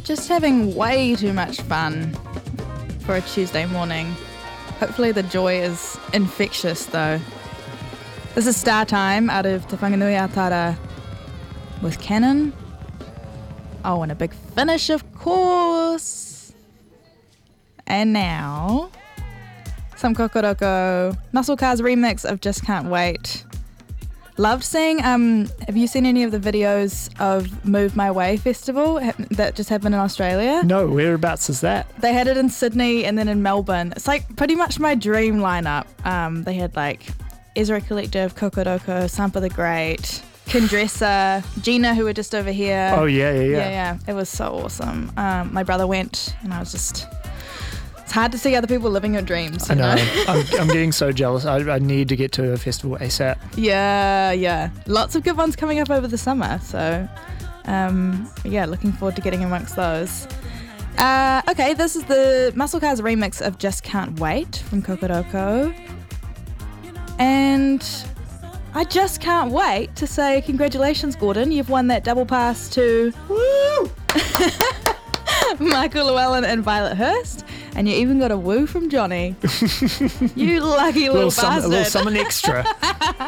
Just having way too much fun for a Tuesday morning. Hopefully the joy is infectious though. This is Star Time out of Te Whanganui Atara with Canon. Oh, and a big finish, of course. And now, some Kokoroko Muscle Cars remix of Just Can't Wait. Loved seeing, have you seen any of the videos of Move My Way Festival that just happened in Australia? No, whereabouts is that? They had it in Sydney and then in Melbourne. It's like pretty much my dream lineup. They had like Ezra Collective, Kokoroko, Sampa the Great, Kendressa, Gina, who were just over here. Oh, yeah. Yeah. It was so awesome. My brother went and I was just... It's hard to see other people living your dreams. I know. I'm getting so jealous. I need to get to a festival ASAP. Yeah. Lots of good ones coming up over the summer. So, looking forward to getting amongst those. Okay, this is the Muscle Cars remix of Just Can't Wait from Kokoroko. And I just can't wait to say congratulations, Gordon. You've won that double pass to Woo! Michael Llewellyn and Violet Hurst. And you even got a woo from Johnny. You lucky little bastard. A little something extra.